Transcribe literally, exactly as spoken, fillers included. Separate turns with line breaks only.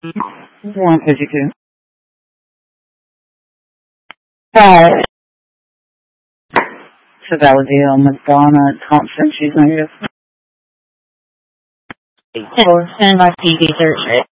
one fifty-two. Five. So that would be on Madonna Thompson. She's negative.
Four, stand by P D search.